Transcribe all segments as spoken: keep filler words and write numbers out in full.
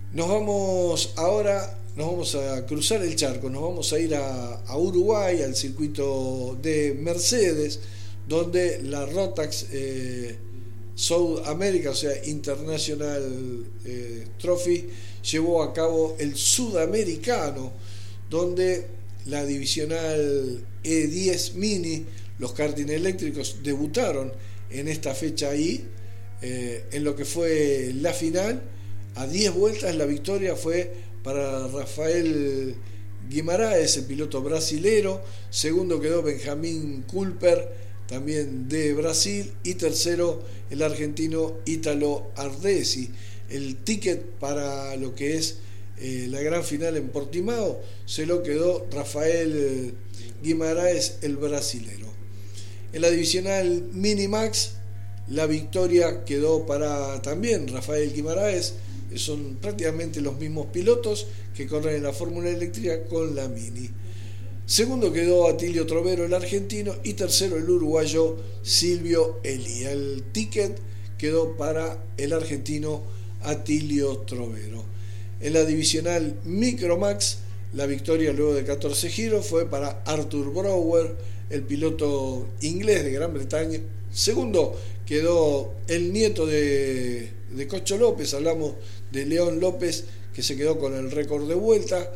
Nos vamos ahora, nos vamos a cruzar el charco, nos vamos a ir a, a Uruguay, al circuito de Mercedes, donde la Rotax eh, South America, o sea, International eh, Trophy, llevó a cabo el sudamericano, donde la divisional E diez Mini, los karting eléctricos, debutaron en esta fecha ahí, eh, en lo que fue la final. A diez vueltas la victoria fue para Rafael Guimarães, el piloto brasilero. Segundo quedó Benjamín Culper, también de Brasil. Y tercero el argentino Ítalo Ardesi. El ticket para lo que es eh, la gran final en Portimao se lo quedó Rafael Guimarães, el brasilero. En la divisional Minimax la victoria quedó para también Rafael Guimarães. Son prácticamente los mismos pilotos que corren en la Fórmula Eléctrica con la Mini. Segundo quedó Atilio Trovero, el argentino, y tercero el uruguayo Silvio Elia. El ticket quedó para el argentino Atilio Trovero. En la divisional Micromax, la victoria luego de catorce giros fue para Arthur Brower, el piloto inglés de Gran Bretaña. Segundo quedó el nieto de, de Cocho López, hablamos de León López, que se quedó con el récord de vuelta,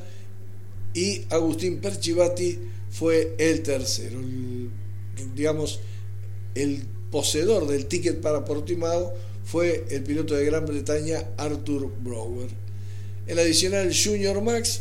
y Agustín Perchivati fue el tercero. El, digamos, el poseedor del ticket para Portimao fue el piloto de Gran Bretaña, Arthur Brower. En la adicional Junior Max,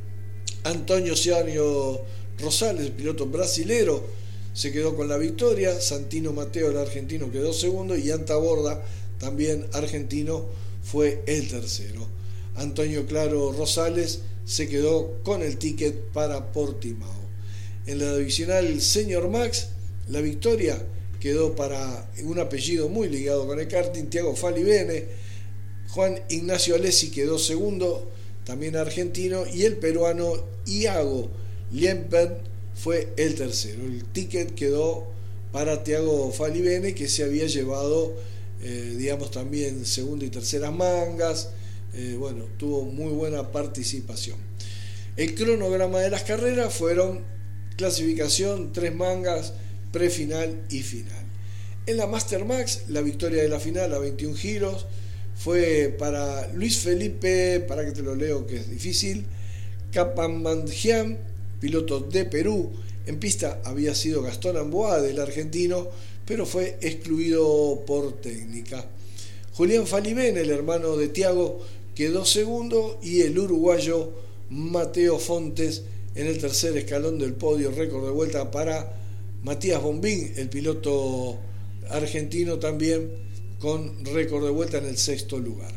Antonio Cianio Rosales, el piloto brasilero, se quedó con la victoria. Santino Mateo, el argentino, quedó segundo, y Anta Borda, también argentino, fue el tercero. Antonio Claro Rosales se quedó con el ticket para Portimao. En la divisional Senior Max, la victoria quedó para un apellido muy ligado con el karting, Thiago Falivene. Juan Ignacio Alessi quedó segundo, también argentino, y el peruano Iago Liempen fue el tercero. El ticket quedó para Thiago Falivene, que se había llevado eh, digamos también segunda y terceras mangas. Eh, bueno, tuvo muy buena participación. El cronograma de las carreras fueron clasificación, tres mangas, prefinal y final. En la Master Max, la victoria de la final a veintiún giros fue para Luis Felipe, para que te lo leo que es difícil, Capamangian, piloto de Perú. En pista había sido Gastón Amboade, el argentino, pero fue excluido por técnica. Julián Falivene, el hermano de Thiago, quedó segundo, y el uruguayo Mateo Fontes en el tercer escalón del podio. Récord de vuelta para Matías Bombín, el piloto argentino, también con récord de vuelta en el sexto lugar.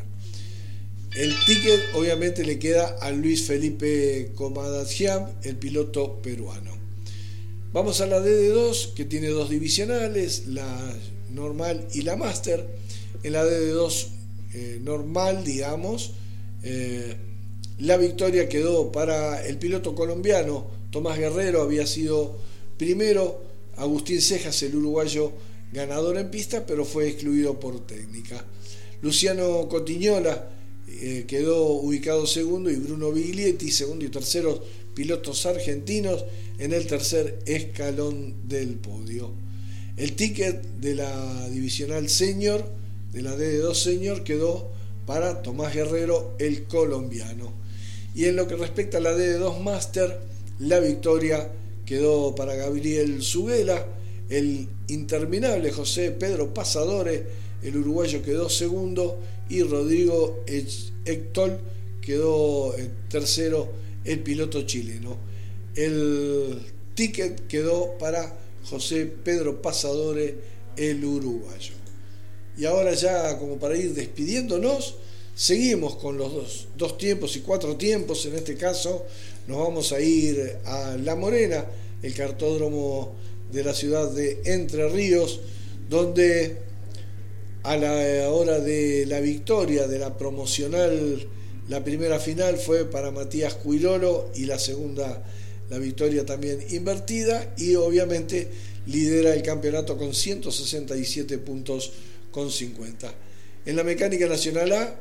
El ticket obviamente le queda a Luis Felipe Comadadjian, el piloto peruano. Vamos a la D D dos, que tiene dos divisionales, la normal y la Master. En la D D dos eh, normal, digamos, eh, la victoria quedó para el piloto colombiano Tomás Guerrero, había sido primero. Agustín Cejas, el uruguayo, ganador en pista, pero fue excluido por técnica. Luciano Cotiñola eh, quedó ubicado segundo, y Bruno Biglietti segundo y tercero, pilotos argentinos, en el tercer escalón del podio. El ticket de la divisional senior, de la D D dos senior, quedó para Tomás Guerrero, el colombiano. Y en lo que respecta a la D D dos Master, la victoria quedó para Gabriel Zuguela, el interminable José Pedro Pasadore, el uruguayo, quedó segundo, y Rodrigo Ectol quedó tercero, el piloto chileno. El ticket quedó para José Pedro Pasadore, el uruguayo. Y ahora, ya como para ir despidiéndonos, seguimos con los dos, dos tiempos y cuatro tiempos. En este caso nos vamos a ir a La Morena, el cartódromo de la ciudad de Entre Ríos, donde a la hora de la victoria de la promocional, la primera final fue para Matías Cuilolo, y la segunda, la victoria también invertida, y obviamente lidera el campeonato con ciento sesenta y siete puntos con cincuenta. En la Mecánica Nacional A,